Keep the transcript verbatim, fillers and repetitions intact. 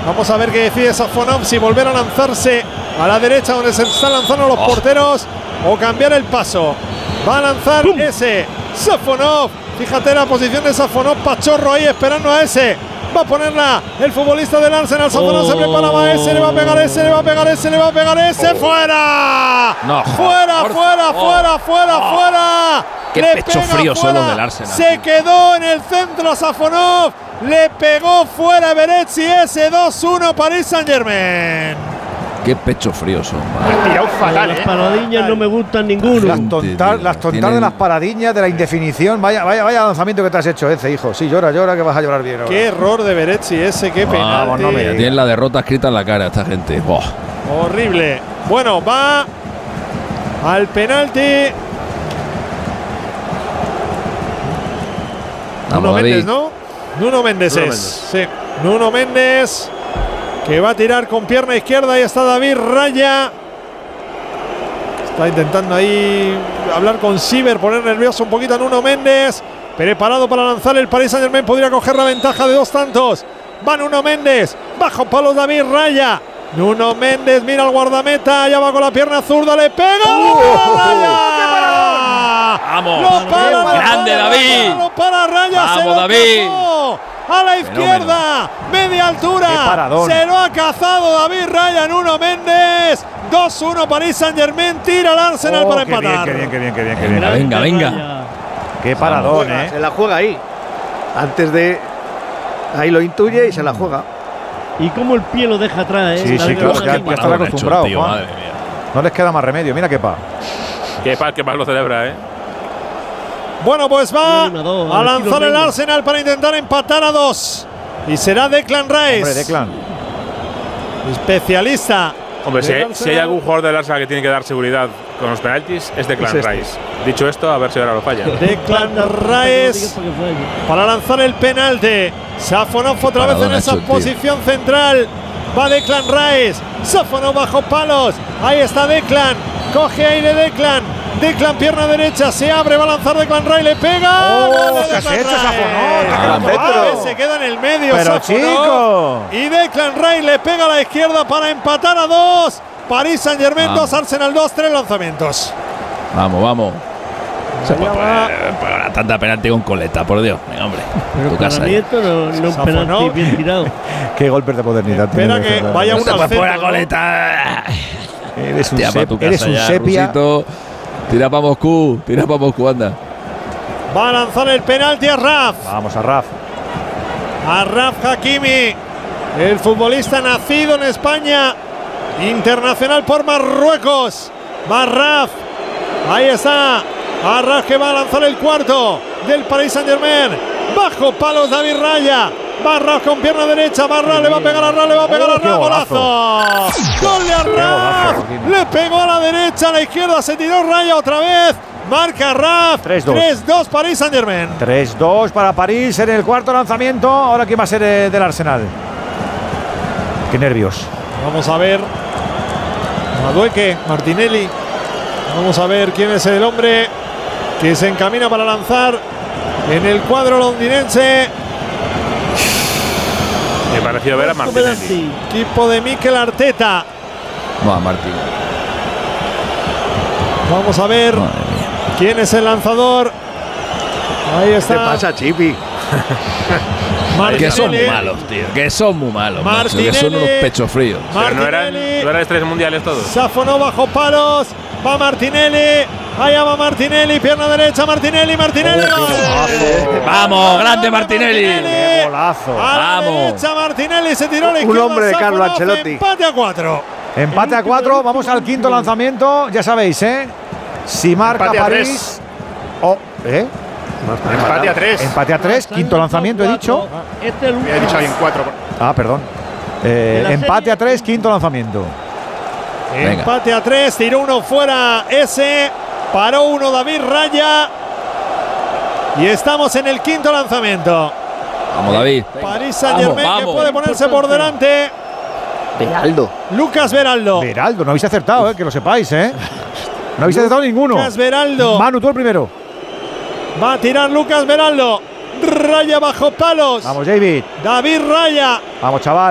Vamos a ver qué decide Safonov, si volver a lanzarse a la derecha donde se están lanzando los oh. porteros o cambiar el paso. Va a lanzar ¡pum! Ese Safonov. Fíjate la posición de Safonov, Pachorro ahí esperando a ese. Va a ponerla el futbolista del Arsenal. Safonov oh. se preparaba ese, le va a pegar ese, le va a pegar ese, le va a pegar ese. Oh. ¡Fuera! No, fuera, por fuera, oh. fuera, fuera, oh. fuera. Qué le pecho frío son los del Arsenal. Se quedó en el centro Safonov. Le pegó fuera Beretzi ese dos uno Paris Saint-Germain. Qué pecho frío son. Fatal, las ¿eh? paradiñas no me gustan ninguno. Las tontas las tontas de las paradiñas, de la indefinición. Vaya, vaya, vaya lanzamiento que te has hecho ese, hijo. Sí, llora, llora, que vas a llorar bien ahora. Qué error de Beretzi ese, qué pena. No, no tienen la derrota escrita en la cara esta gente. Boh. Horrible. Bueno, va al penalti. Nuno Méndez, ¿no? Nuno Méndez Nuno es. Méndez. Sí. Nuno Méndez, que va a tirar con pierna izquierda. Ahí está David Raya. Está intentando ahí hablar con Siever, poner nervioso un poquito a Nuno Méndez. Preparado para lanzar el Paris Saint-Germain. Podría coger la ventaja de dos tantos. Va Nuno Méndez. Bajo palos David Raya. Nuno Méndez mira al guardameta. Ya va con la pierna zurda. Le pega. ¡Oh! ¡Raya! ¡Vamos! Lo para, ¡grande lo David! Lo para Raya. ¡Vamos, se lo David! cazó a la izquierda. Fenómeno. Media altura. Se lo ha cazado David Raya. Nuno Méndez. dos uno Paris Saint-Germain. Tira al Arsenal oh, para qué empatar. Bien, qué bien, qué bien, qué bien. bien. Venga, venga, venga. Qué paradón, se ¿eh? Se la juega ahí. Antes de… Ahí lo intuye y se la juega. Y cómo el pie lo deja atrás, ¿eh? Sí, sí, claro, ya, ya están acostumbrados, tío, madre mía. No les queda más remedio. Mira qué pa. Qué pa, qué pa lo celebra, ¿eh? Bueno, pues va a lanzar el Arsenal para intentar empatar a dos. Y será Declan Rice. Hombre, Declan. Especialista. Hombre, si hay, si hay algún jugador del Arsenal que tiene que dar seguridad con los penaltis, es Declan es este. Rice. Dicho esto, a ver si ahora lo falla. Declan Rice para lanzar el penalti. Safonov otra vez en esa posición central. Va Declan Rice. Safonov bajo palos. Ahí está Declan. Coge aire Declan. Declan pierna derecha. Se abre. Va a lanzar Declan Rice. Le pega. ¡Oh! ¿Qué has hecho, Safonov? Se queda en el medio. Pero Safonov. Chico. Y Declan Rice le pega a la izquierda para empatar a dos. París Saint-Germain dos, Arsenal dos, tres lanzamientos. Vamos, vamos. Se puede poner, poner tanta penalti con coleta, por Dios. Venga, hombre. Pero tu para casa mí esto no, no es penalti bien tirado. Qué golpes de modernidad. Espera que, que vaya no uno al centro, la coleta. Eres un, Tía, sep, casa eres un ya, sepia. Rusito. Tira para Moscú. Tira para Moscú, anda. Va a lanzar el penalti a Raf. Vamos a Raf. A Raf Hakimi. El futbolista nacido en España. Internacional por Marruecos. Va Raf. Ahí está. Arras que va a lanzar el cuarto del Paris Saint-Germain. Bajo palos David Raya. Barras con pierna derecha. Barras le va a pegar a Arras. Le va a pegar a Arras. ¡Golazo! ¡Gol de Arras! Le pegó a la derecha, a la izquierda. Se tiró Raya otra vez. Marca Raf. tres dos Paris Saint-Germain. tres dos para París en el cuarto lanzamiento. Ahora quién va a ser eh, del Arsenal. Qué nervios. Vamos a ver. Madueque, Martinelli. Vamos a ver quién es el hombre que se encamina para lanzar en el cuadro londinense. Me ha parecido ver a Martinelli. Equipo de Mikel Arteta. Va, Martín. Vamos a ver quién es el lanzador. Ahí está. ¿Qué pasa, Chipi? Que son muy malos, tío. Que son muy malos. Macho, que son unos pechos fríos. Pero no eran, no eran estrellas mundiales todos. Safonov bajo palos. Va Martinelli. Allá va Martinelli. Pierna derecha. Martinelli. Martinelli. Oh, ¡vamos! ¡Grande Martinelli! ¡Qué golazo! A la ¡vamos! derecha Martinelli. Se tiró a la izquierda. Un hombre de Carlo Ancelotti. Empate a cuatro. Empate a cuatro. Vamos al quinto lanzamiento. Ya sabéis, ¿eh? Si marca Empate a París. Oh, ¿eh? Empate a tres. Empate a tres. Quinto lanzamiento, he dicho. Este es el Me ha dicho ahí en cuatro. Ah, perdón. Eh, empate a tres. Quinto lanzamiento. Venga. Empate a tres. Tiró uno fuera. Ese. Paró uno David Raya. Y estamos en el quinto lanzamiento. Vamos, David. París Saint-Germain que puede ponerse por delante. Beraldo. Lucas Beraldo. Beraldo, no habéis acertado, eh, que lo sepáis, ¿eh? No habéis acertado ninguno. Lucas Beraldo. Manu, tú el primero. Va a tirar Lucas Beraldo. Raya bajo palos. Vamos, David. David Raya. Vamos, chaval.